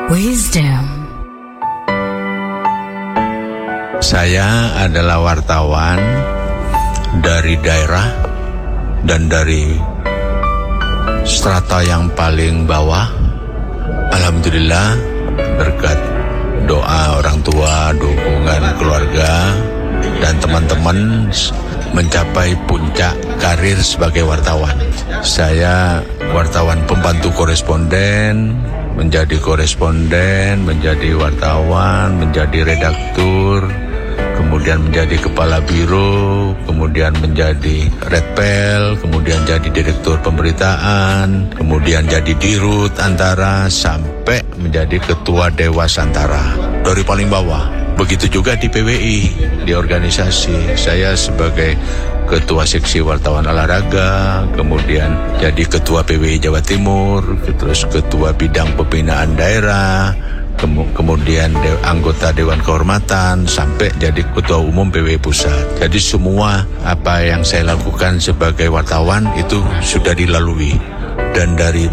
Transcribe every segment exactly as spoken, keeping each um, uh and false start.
Wisdom. Saya adalah wartawan dari daerah dan dari strata yang paling bawah. Alhamdulillah berkat doa orang tua, dukungan keluarga dan teman-teman mencapai puncak karir sebagai wartawan. Saya wartawan pembantu koresponden, menjadi koresponden, menjadi wartawan, menjadi redaktur, kemudian menjadi kepala biro, kemudian menjadi redpel, kemudian jadi direktur pemberitaan, kemudian jadi dirut Antara, sampai menjadi ketua Dewas Antara dari paling bawah. Begitu juga di P W I, di organisasi. Saya sebagai ketua seksi wartawan olahraga, kemudian jadi ketua P W I Jawa Timur, terus ketua bidang pembinaan daerah, kemudian de- anggota Dewan Kehormatan, sampai jadi ketua umum P W I Pusat. Jadi semua apa yang saya lakukan sebagai wartawan itu sudah dilalui. Dan dari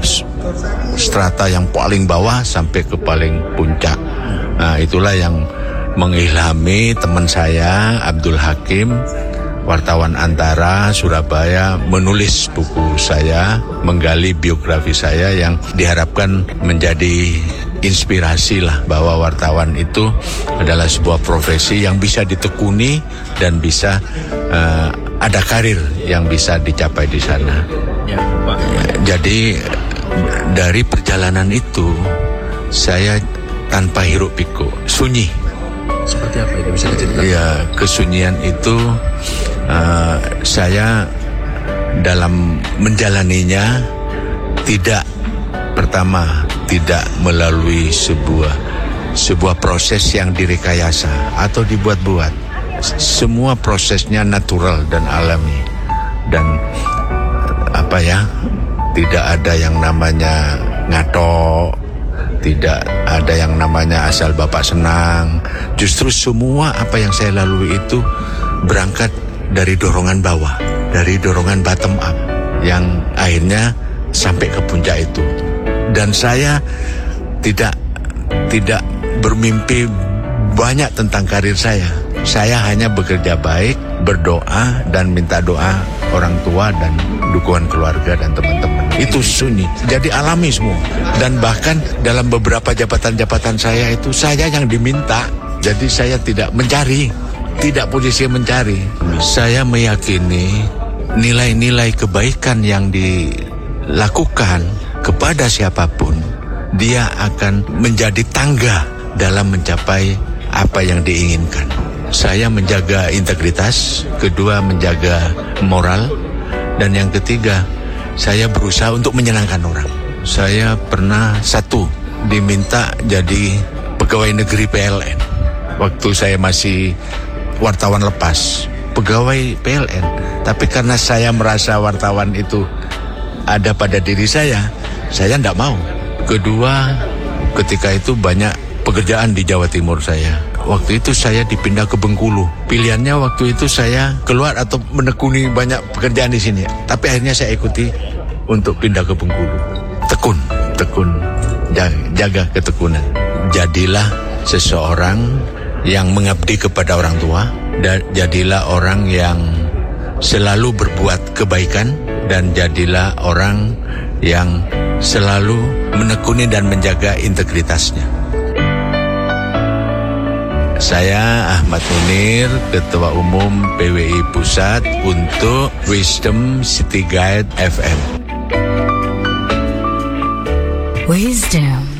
strata yang paling bawah sampai ke paling puncak. Nah, itulah yang mengilhami teman saya Abdul Hakim, wartawan Antara Surabaya, menulis buku saya, menggali biografi saya yang diharapkan menjadi inspirasi lah, bahwa wartawan itu adalah sebuah profesi yang bisa ditekuni dan bisa uh, ada karir yang bisa dicapai di sana. Ya, Pak. Jadi dari perjalanan itu saya tanpa hiruk pikuk, sunyi. Seperti apa itu, bisa diceritakan? Ya, kesunyian itu uh, saya dalam menjalaninya tidak, pertama tidak melalui sebuah sebuah proses yang direkayasa atau dibuat-buat. Semua prosesnya natural dan alami, dan apa ya, tidak ada yang namanya ngato, tidak ada yang namanya asal bapak senang. Justru semua apa yang saya lalui itu berangkat dari dorongan bawah, dari dorongan bottom up, yang akhirnya sampai ke puncak itu. Dan saya tidak tidak bermimpi banyak tentang karir saya. Saya hanya bekerja baik, berdoa, dan minta doa orang tua dan dukungan keluarga dan teman-teman. Itu sunyi, jadi alami semua. Dan bahkan dalam beberapa jabatan-jabatan saya itu saya yang diminta. Jadi saya tidak mencari, tidak posisi mencari. Saya meyakini nilai-nilai kebaikan yang dilakukan kepada siapapun, dia akan menjadi tangga dalam mencapai apa yang diinginkan. Saya menjaga integritas, kedua menjaga moral, dan yang ketiga saya berusaha untuk menyenangkan orang. Saya pernah satu diminta jadi pegawai negeri P L N waktu saya masih wartawan lepas, pegawai P L N. Tapi karena saya merasa wartawan itu ada pada diri saya, saya tidak mau. Kedua, ketika itu banyak pekerjaan di Jawa Timur saya. Waktu itu saya dipindah ke Bengkulu. Pilihannya waktu itu saya keluar atau menekuni banyak pekerjaan di sini. Tapi akhirnya saya ikuti untuk pindah ke Bengkulu. Tekun, tekun, jaga ketekunan. Jadilah seseorang yang mengabdi kepada orang tua, dan jadilah orang yang selalu berbuat kebaikan, dan jadilah orang yang selalu menekuni dan menjaga integritasnya. Saya Ahmad Munir, Ketua Umum P W I Pusat untuk Wisdom City Guide F M. Wisdom.